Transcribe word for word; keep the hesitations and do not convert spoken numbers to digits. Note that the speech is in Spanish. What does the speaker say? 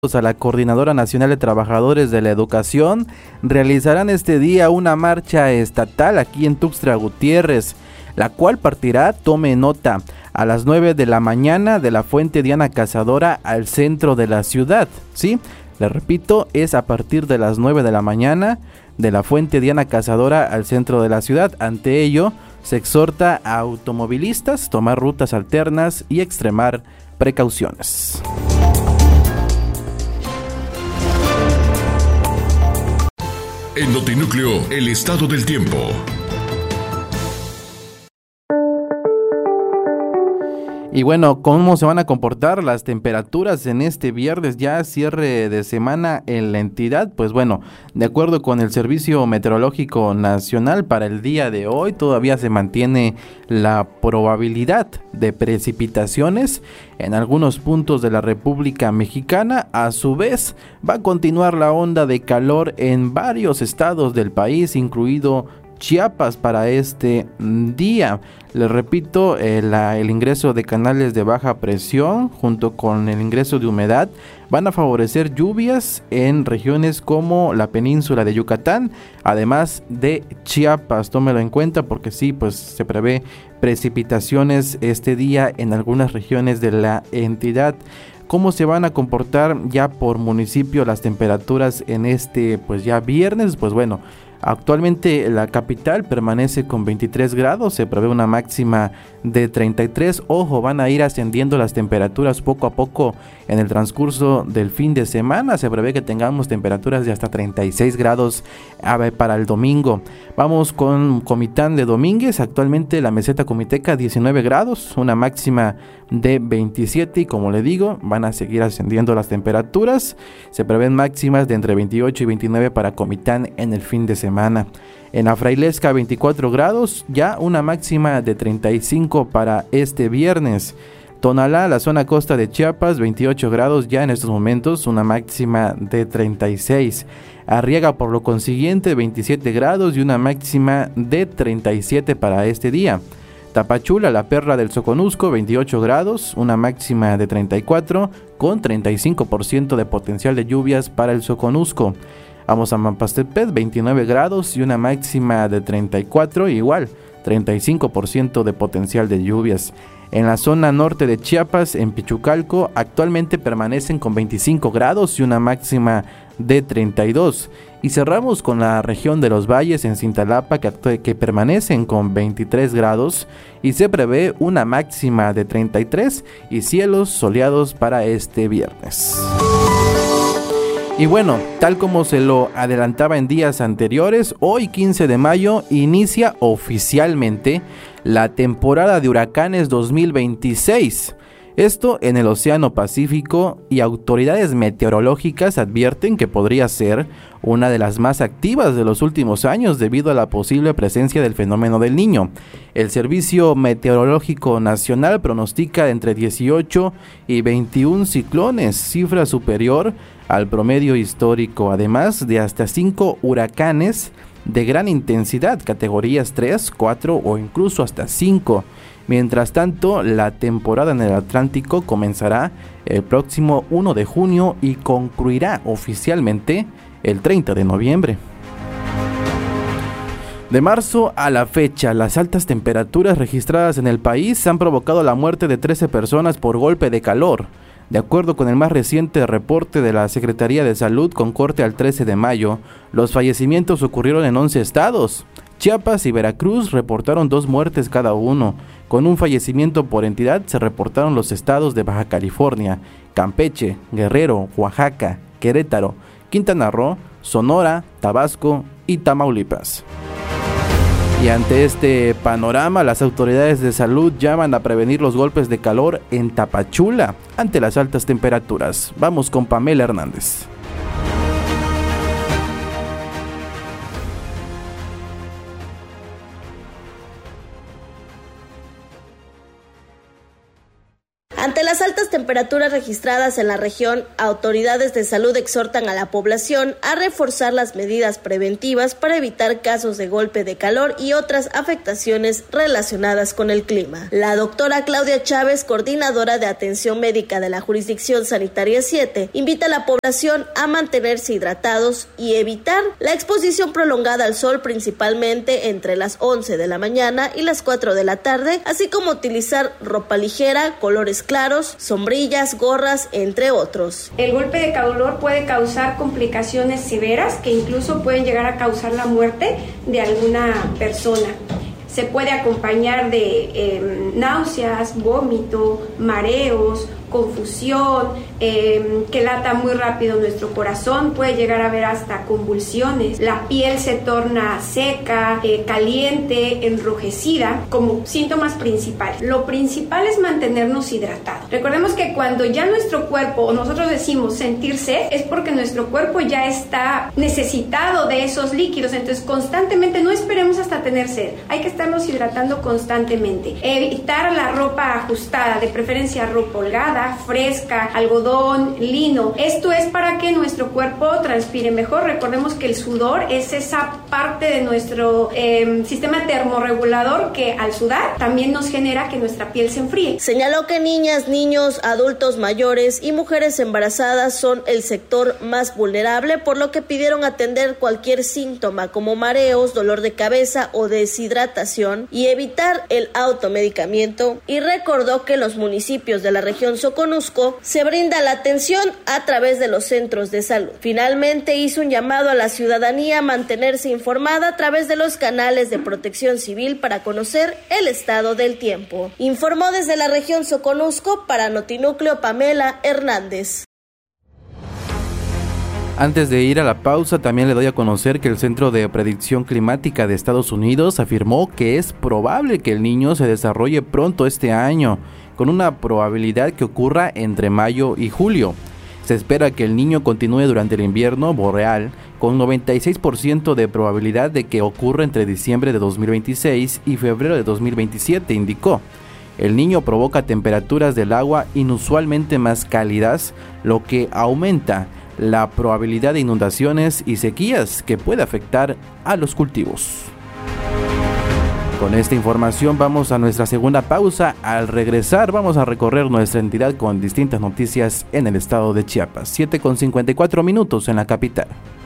A la Coordinadora Nacional de Trabajadores de la Educación realizarán este día una marcha estatal aquí en Tuxtla Gutiérrez, la cual partirá, tome nota, a las nueve de la mañana de la Fuente Diana Cazadora al centro de la ciudad, ¿sí? Le repito, es a partir de las nueve de la mañana de la Fuente Diana Cazadora al centro de la ciudad. Ante ello, se exhorta a automovilistas tomar rutas alternas y extremar precauciones. En Notinúcleo, el estado del tiempo. Y bueno, ¿cómo se van a comportar las temperaturas en este viernes ya cierre de semana en la entidad? Pues bueno, de acuerdo con el Servicio Meteorológico Nacional, para el día de hoy todavía se mantiene la probabilidad de precipitaciones en algunos puntos de la República Mexicana. A su vez, va a continuar la onda de calor en varios estados del país, incluido Chiapas, para este día. Les repito, el, el ingreso de canales de baja presión junto con el ingreso de humedad van a favorecer lluvias en regiones como la península de Yucatán, además de Chiapas. Tómelo en cuenta porque sí, pues se prevé precipitaciones este día en algunas regiones de la entidad. ¿Cómo se van a comportar ya por municipio las temperaturas en este pues ya viernes? Pues bueno, actualmente la capital permanece con veintitrés grados, se prevé una máxima de treinta y tres. Ojo, van a ir ascendiendo las temperaturas poco a poco en el transcurso del fin de semana. Se prevé que tengamos temperaturas de hasta treinta y seis grados para el domingo. Vamos con Comitán de Domínguez, actualmente la meseta comiteca diecinueve grados, una máxima de veintisiete, y como le digo, van a seguir ascendiendo las temperaturas. Se prevén máximas de entre veintiocho y veintinueve para Comitán en el fin de semana. En la Frailesca veinticuatro grados, ya una máxima de treinta y cinco para este viernes. Tonalá, la zona costa de Chiapas, veintiocho grados ya en estos momentos, una máxima de treinta y seis. Arriaga, por lo consiguiente, veintisiete grados y una máxima de treinta y siete para este día. Tapachula, la perla del Soconusco, veintiocho grados, una máxima de treinta y cuatro, con treinta y cinco por ciento de potencial de lluvias para el Soconusco. Vamos a Mampastepet, veintinueve grados y una máxima de treinta y cuatro, igual, treinta y cinco por ciento de potencial de lluvias. En la zona norte de Chiapas, en Pichucalco, actualmente permanecen con veinticinco grados y una máxima de treinta y dos. Y cerramos con la región de los valles en Cintalapa, que, que permanecen con veintitrés grados y se prevé una máxima de treinta y tres y cielos soleados para este viernes. Y bueno, tal como se lo adelantaba en días anteriores, hoy quince de mayo inicia oficialmente la temporada de huracanes dos mil veintiséis. Esto en el Océano Pacífico, y autoridades meteorológicas advierten que podría ser una de las más activas de los últimos años debido a la posible presencia del fenómeno del Niño. El Servicio Meteorológico Nacional pronostica entre dieciocho y veintiún ciclones, cifra superior al promedio histórico, además de hasta cinco huracanes de gran intensidad, categorías tres, cuatro o incluso hasta cinco. Mientras tanto, la temporada en el Atlántico comenzará el próximo primero de junio y concluirá oficialmente el treinta de noviembre. De marzo a la fecha, las altas temperaturas registradas en el país han provocado la muerte de trece personas por golpe de calor. De acuerdo con el más reciente reporte de la Secretaría de Salud con corte al trece de mayo, los fallecimientos ocurrieron en once estados. Chiapas y Veracruz reportaron dos muertes cada uno. Con un fallecimiento por entidad se reportaron los estados de Baja California, Campeche, Guerrero, Oaxaca, Querétaro, Quintana Roo, Sonora, Tabasco y Tamaulipas. Y ante este panorama, las autoridades de salud llaman a prevenir los golpes de calor en Tapachula ante las altas temperaturas. Vamos con Pamela Hernández. Ante las altas temperaturas temperaturas registradas en la región, autoridades de salud exhortan a la población a reforzar las medidas preventivas para evitar casos de golpe de calor y otras afectaciones relacionadas con el clima. La doctora Claudia Chávez, coordinadora de atención médica de la Jurisdicción Sanitaria siete, invita a la población a mantenerse hidratados y evitar la exposición prolongada al sol, principalmente entre las once de la mañana y las cuatro de la tarde, así como utilizar ropa ligera, colores claros, sombrillas, gorras, entre otros. El golpe de calor puede causar complicaciones severas que incluso pueden llegar a causar la muerte de alguna persona. Se puede acompañar de eh, náuseas, vómito, mareos, confusión, eh, que lata muy rápido nuestro corazón, puede llegar a haber hasta convulsiones, la piel se torna seca, eh, caliente, enrojecida, como síntomas principales. Lo principal es mantenernos hidratados. Recordemos que cuando ya nuestro cuerpo, o nosotros decimos sentir sed, es porque nuestro cuerpo ya está necesitado de esos líquidos, entonces constantemente no esperemos hasta tener sed, hay que estarnos hidratando constantemente. Evitar la ropa ajustada, de preferencia ropa holgada, fresca, algodón, lino. Esto es para que nuestro cuerpo transpire mejor. Recordemos que el sudor es esa parte de nuestro eh, sistema termorregulador que al sudar también nos genera que nuestra piel se enfríe. Señaló que niñas, niños, adultos mayores y mujeres embarazadas son el sector más vulnerable, por lo que pidieron atender cualquier síntoma como mareos, dolor de cabeza o deshidratación y evitar el automedicamiento, y recordó que en los municipios de la región Soconusco se brinda la atención a través de los centros de salud. Finalmente hizo un llamado a la ciudadanía a mantenerse informada a través de los canales de protección civil para conocer el estado del tiempo. Informó desde la región Soconusco para Notinúcleo Pamela Hernández. Antes de ir a la pausa, también le doy a conocer que el Centro de Predicción Climática de Estados Unidos afirmó que es probable que el Niño se desarrolle pronto este año, con una probabilidad que ocurra entre mayo y julio. Se espera que el Niño continúe durante el invierno boreal, con noventa y seis por ciento de probabilidad de que ocurra entre diciembre de dos mil veintiséis y febrero de dos mil veintisiete, indicó. El Niño provoca temperaturas del agua inusualmente más cálidas, lo que aumenta la probabilidad de inundaciones y sequías que puede afectar a los cultivos. Con esta información vamos a nuestra segunda pausa. Al regresar vamos a recorrer nuestra entidad con distintas noticias en el estado de Chiapas. siete con cincuenta y cuatro minutos en la capital.